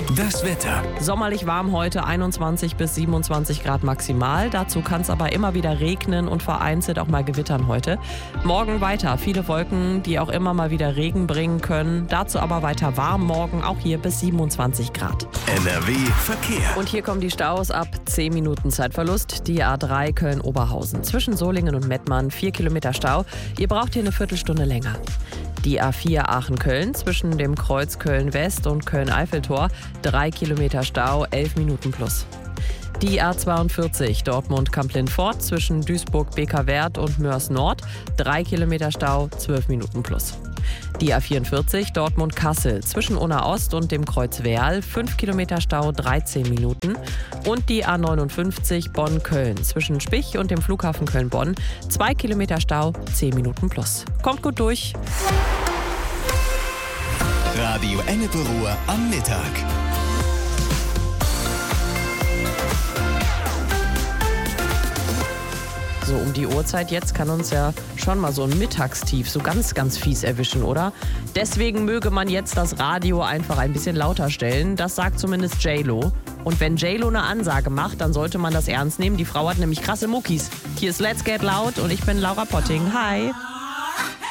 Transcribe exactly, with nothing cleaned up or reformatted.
Das Wetter. Sommerlich warm heute, einundzwanzig bis siebenundzwanzig Grad maximal. Dazu kann es aber immer wieder regnen und vereinzelt auch mal gewittern heute. Morgen weiter, viele Wolken, die auch immer mal wieder Regen bringen können. Dazu aber weiter warm, morgen auch hier bis siebenundzwanzig Grad. N R W Verkehr. Und hier kommen die Staus ab zehn Minuten Zeitverlust. Die A drei Köln-Oberhausen. Zwischen Solingen und Mettmann vier Kilometer Stau. Ihr braucht hier eine Viertelstunde länger. Die A vier Aachen-Köln zwischen dem Kreuz Köln-West und Köln-Eiffeltor. drei Kilometer Stau, elf Minuten plus. Die A zweiundvierzig Dortmund-Kamp-Lindfort zwischen Duisburg-Beker-Wert und Mörs-Nord. drei Kilometer Stau, zwölf Minuten plus. Die A vierundvierzig Dortmund-Kassel zwischen Unna-Ost und dem Kreuz Werl. fünf Kilometer Stau, dreizehn Minuten. Und die A neunundfünfzig Bonn-Köln zwischen Spich und dem Flughafen Köln-Bonn. zwei Kilometer Stau, zehn Minuten plus. Kommt gut durch. Radio Ennepe-Ruhr am Mittag. So um die Uhrzeit jetzt kann uns ja schon mal so ein Mittagstief so ganz, ganz fies erwischen, oder? Deswegen möge man jetzt das Radio einfach ein bisschen lauter stellen. Das sagt zumindest J-Lo. Und wenn J-Lo eine Ansage macht, dann sollte man das ernst nehmen. Die Frau hat nämlich krasse Muckis. Hier ist Let's Get Loud und ich bin Laura Potting. Hi!